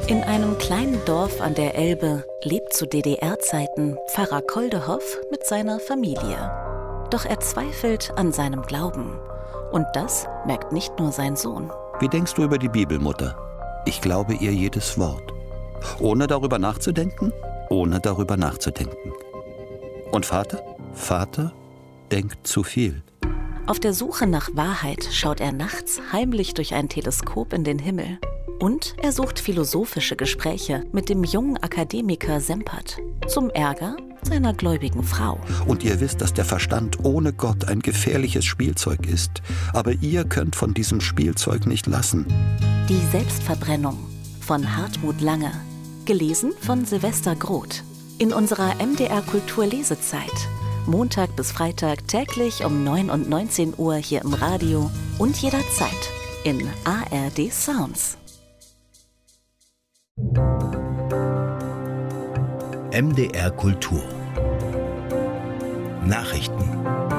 In einem kleinen Dorf an der Elbe lebt zu DDR-Zeiten Pfarrer Koldehoff mit seiner Familie. Doch er zweifelt an seinem Glauben. Und das merkt nicht nur sein Sohn. Wie denkst du über die Bibel, Mutter? Ich glaube ihr jedes Wort. Ohne darüber nachzudenken? Ohne darüber nachzudenken. Und Vater? Vater denkt zu viel. Auf der Suche nach Wahrheit schaut er nachts heimlich durch ein Teleskop in den Himmel. Und er sucht philosophische Gespräche mit dem jungen Akademiker Sempert. Zum Ärger seiner gläubigen Frau. Und ihr wisst, dass der Verstand ohne Gott ein gefährliches Spielzeug ist. Aber ihr könnt von diesem Spielzeug nicht lassen. Die Selbstverbrennung von Hartmut Lange. Gelesen von Silvester Groth. In unserer MDR Kulturlesezeit. Montag bis Freitag täglich um 9 und 19 Uhr hier im Radio und jederzeit in ARD Sounds. MDR Kultur Nachrichten.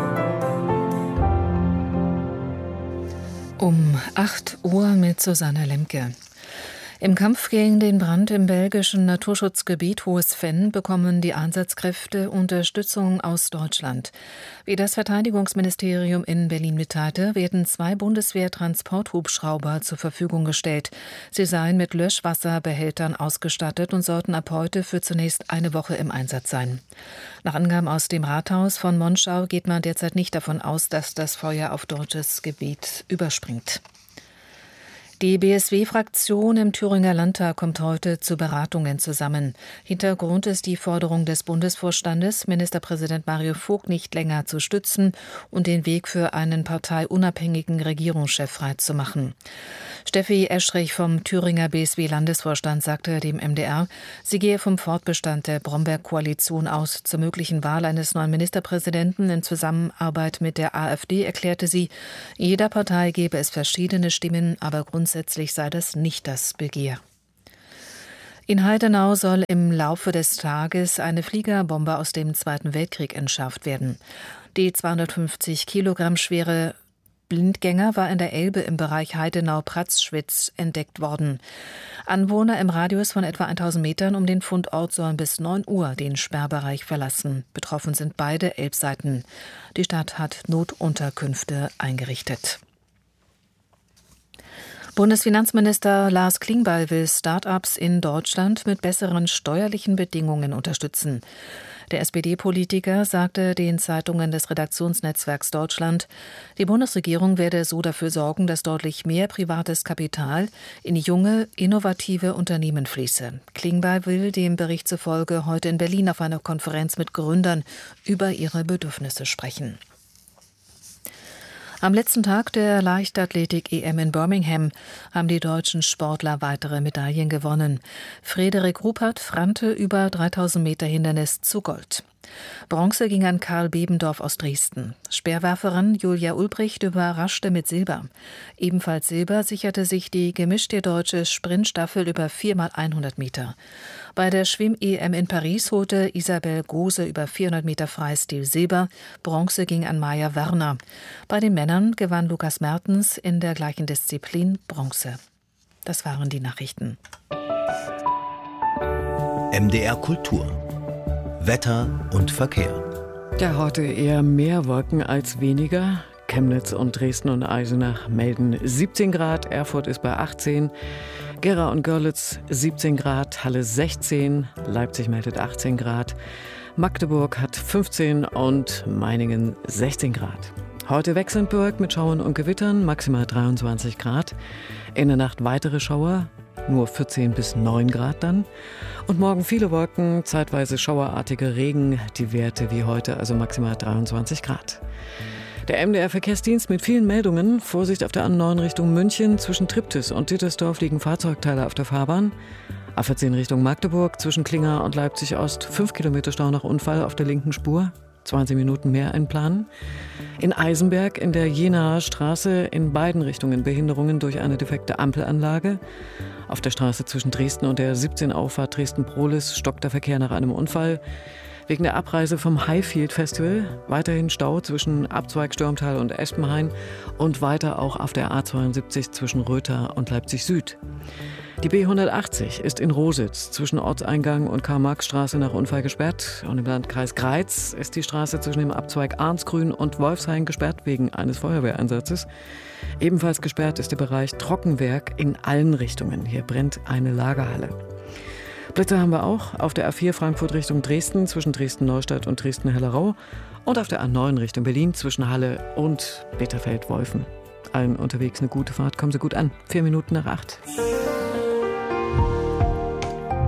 Um 8 Uhr mit Susanne Lemke. Im Kampf gegen den Brand im belgischen Naturschutzgebiet Hohes Venn bekommen die Einsatzkräfte Unterstützung aus Deutschland. Wie das Verteidigungsministerium in Berlin mitteilte, werden 2 Bundeswehr-Transporthubschrauber zur Verfügung gestellt. Sie seien mit Löschwasserbehältern ausgestattet und sollten ab heute für zunächst eine Woche im Einsatz sein. Nach Angaben aus dem Rathaus von Monschau geht man derzeit nicht davon aus, dass das Feuer auf deutsches Gebiet überspringt. Die BSW-Fraktion im Thüringer Landtag kommt heute zu Beratungen zusammen. Hintergrund ist die Forderung des Bundesvorstandes, Ministerpräsident Mario Vogt nicht länger zu stützen und den Weg für einen parteiunabhängigen Regierungschef freizumachen. Steffi Eschrich vom Thüringer BSW-Landesvorstand sagte dem MDR, sie gehe vom Fortbestand der Bromberg-Koalition aus. Zur möglichen Wahl eines neuen Ministerpräsidenten in Zusammenarbeit mit der AfD erklärte sie, jeder Partei gebe es verschiedene Stimmen, aber grundsätzlich sei das nicht das Begehr. In Heidenau soll im Laufe des Tages eine Fliegerbombe aus dem Zweiten Weltkrieg entschärft werden. Die 250 Kilogramm schwere Blindgänger war in der Elbe im Bereich Heidenau-Pratzschwitz entdeckt worden. Anwohner im Radius von etwa 1000 Metern um den Fundort sollen bis 9 Uhr den Sperrbereich verlassen. Betroffen sind beide Elbseiten. Die Stadt hat Notunterkünfte eingerichtet. Bundesfinanzminister Lars Klingbeil will Start-ups in Deutschland mit besseren steuerlichen Bedingungen unterstützen. Der SPD-Politiker sagte den Zeitungen des Redaktionsnetzwerks Deutschland, die Bundesregierung werde so dafür sorgen, dass deutlich mehr privates Kapital in junge, innovative Unternehmen fließe. Klingbeil will dem Bericht zufolge heute in Berlin auf einer Konferenz mit Gründern über ihre Bedürfnisse sprechen. Am letzten Tag der Leichtathletik-EM in Birmingham haben die deutschen Sportler weitere Medaillen gewonnen. Frederik Ruppert rannte über 3000 Meter Hindernis zu Gold. Bronze ging an Karl Bebendorf aus Dresden. Speerwerferin Julia Ulbricht überraschte mit Silber. Ebenfalls Silber sicherte sich die gemischte deutsche Sprintstaffel über 4x100 Meter. Bei der Schwimm-EM in Paris holte Isabel Gose über 400 Meter Freistil Silber. Bronze ging an Maja Werner. Bei den Männern gewann Lukas Mertens in der gleichen Disziplin Bronze. Das waren die Nachrichten. MDR Kultur Wetter und Verkehr. Ja, heute eher mehr Wolken als weniger. Chemnitz und Dresden und Eisenach melden 17 Grad, Erfurt ist bei 18, Gera und Görlitz 17 Grad, Halle 16, Leipzig meldet 18 Grad, Magdeburg hat 15 und Meiningen 16 Grad. Heute wechselnd bewölkt mit Schauern und Gewittern, maximal 23 Grad. In der Nacht weitere Schauer, nur 14 bis 9 Grad dann. Und morgen viele Wolken, zeitweise schauerartige Regen, die Werte wie heute, also maximal 23 Grad. Der MDR-Verkehrsdienst mit vielen Meldungen. Vorsicht auf der A9 Richtung München. Zwischen Triptis und Dittersdorf liegen Fahrzeugteile auf der Fahrbahn. A14 Richtung Magdeburg, zwischen Klinger und Leipzig Ost. 5 Kilometer Stau nach Unfall auf der linken Spur. 20 Minuten mehr einplanen. In Eisenberg in der Jenaer Straße in beiden Richtungen Behinderungen durch eine defekte Ampelanlage. Auf der Straße zwischen Dresden und der 17 Auffahrt Dresden-Prohlis stockt der Verkehr nach einem Unfall. Wegen der Abreise vom Highfield Festival weiterhin Stau zwischen Abzweig Stürmtal und Espenhain und weiter auch auf der A72 zwischen Röther und Leipzig Süd. Die B180 ist in Rositz zwischen Ortseingang und Karl-Marx-Straße nach Unfall gesperrt. Und im Landkreis Greiz ist die Straße zwischen dem Abzweig Arnsgrün und Wolfshain gesperrt wegen eines Feuerwehreinsatzes. Ebenfalls gesperrt ist der Bereich Trockenwerk in allen Richtungen. Hier brennt eine Lagerhalle. Blitzer haben wir auch auf der A4 Frankfurt Richtung Dresden zwischen Dresden-Neustadt und Dresden-Hellerau und auf der A9 Richtung Berlin zwischen Halle und Bitterfeld-Wolfen. Allen unterwegs eine gute Fahrt, kommen Sie gut an. 8 Minuten.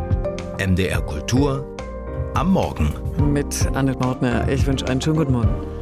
MDR Kultur am Morgen. Mit Annette Mautner. Ich wünsche einen schönen guten Morgen.